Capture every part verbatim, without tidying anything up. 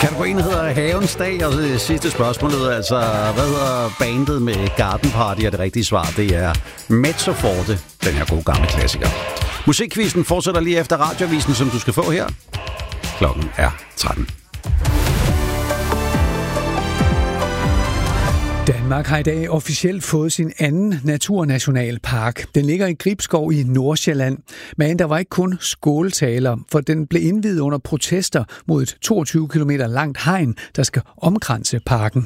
Kategorien hedder Havens Dag, og det sidste spørgsmål hedder altså, hvad hedder bandet med Garden Party? Og det rigtige svar, det er Mezzo Forte, den her gode gamle klassiker. Musikquizzen fortsætter lige efter radiovisen, som du skal få her. Klokken er tretten. Danmark har i dag officielt fået sin anden naturnationalpark. Den ligger i Gribskov i Nordsjælland. Men der var ikke kun skåltaler, for den blev indviet under protester mod et toogtyve kilometer langt hegn, der skal omkranse parken.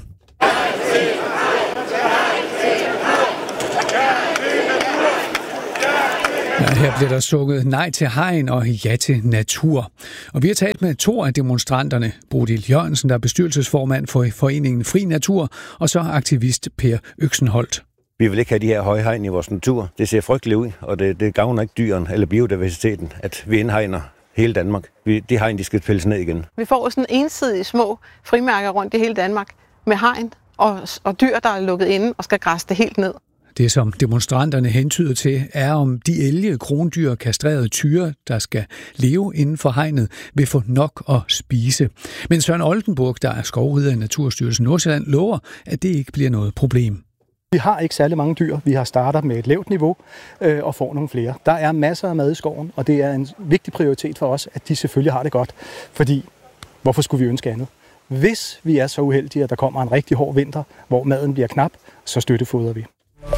Ja, her bliver der sunget nej til hegn og ja til natur. Og vi har talt med to af demonstranterne. Bodil Jørgensen, der er bestyrelsesformand for foreningen Fri Natur, og så aktivist Per Øksenholt. Vi vil ikke have de her høje hegn i vores natur. Det ser frygteligt ud, og det, det gavner ikke dyren eller biodiversiteten, at vi indhegner hele Danmark. Vi, de hegn, de skal pilles ned igen. Vi får sådan ensidige små frimærker rundt i hele Danmark med hegn og, og dyr, der er lukket inde og skal græsse det helt ned. Det, som demonstranterne hentyder til, er om de elge, krondyr og kastrerede tyre, der skal leve inden for hegnet, vil få nok at spise. Men Søren Oldenburg, der er skovrider i Naturstyrelsen Nordsjælland, lover, at det ikke bliver noget problem. Vi har ikke særlig mange dyr. Vi har startet med et lavt niveau øh, og får nogle flere. Der er masser af mad i skoven, og det er en vigtig prioritet for os, at de selvfølgelig har det godt. Fordi, hvorfor skulle vi ønske andet? Hvis vi er så uheldige, at der kommer en rigtig hård vinter, hvor maden bliver knap, så støttefodrer vi.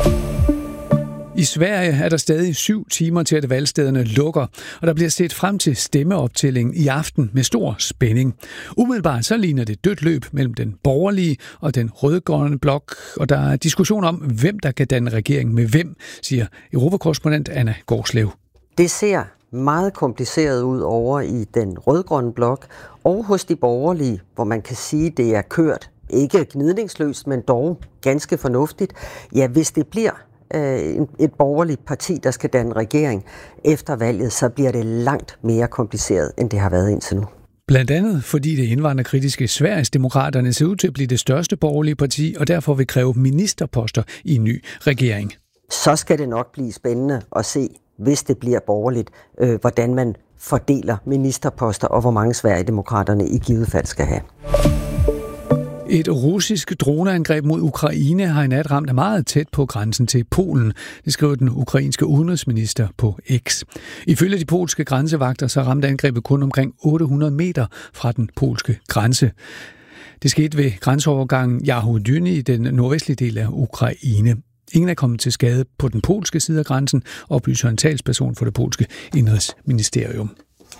I Sverige er der stadig syv timer til, at valgstederne lukker, og der bliver set frem til stemmeoptællingen i aften med stor spænding. Umiddelbart så ligner det dødt løb mellem den borgerlige og den rødgrønne blok, og der er diskussion om, hvem der kan danne regering med hvem, siger europakorrespondent Anna Gårdslev. Det ser meget kompliceret ud over i den rødgrønne blok og hos de borgerlige, hvor man kan sige, det er kørt. Ikke gnidningsløst, men dog ganske fornuftigt. Ja, hvis det bliver et borgerligt parti, der skal danne regering efter valget, så bliver det langt mere kompliceret, end det har været indtil nu. Blandt andet fordi det indvandrerkritiske Sverigesdemokraterne ser ud til at blive det største borgerlige parti, og derfor vil kræve ministerposter i en ny regering. Så skal det nok blive spændende at se, hvis det bliver borgerligt, øh, hvordan man fordeler ministerposter, og hvor mange Sverigedemokraterne i givet fald skal have. Et russisk droneangreb mod Ukraine har i nat ramt meget tæt på grænsen til Polen, det skriver den ukrainske udenrigsminister på X. Ifølge de polske grænsevagter så ramte angrebet kun omkring otte hundrede meter fra den polske grænse. Det skete ved grænseovergangen Yahudyny i den nordvestlige del af Ukraine. Ingen er kommet til skade på den polske side af grænsen, oplyser en talsperson for det polske indrigsministerium.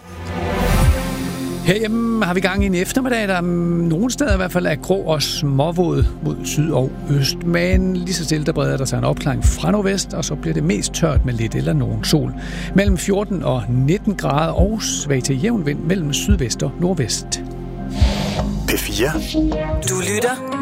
Herhjemme har vi gang i en eftermiddag, der nogle steder i hvert fald er grå og småvåd mod syd og øst. Men lige så stille, der breder der sig en opklaring fra nordvest, og så bliver det mest tørt med lidt eller nogen sol. Mellem fjorten og nitten grader og svag til jævn vind mellem sydvest og nordvest. P fire. Du lytter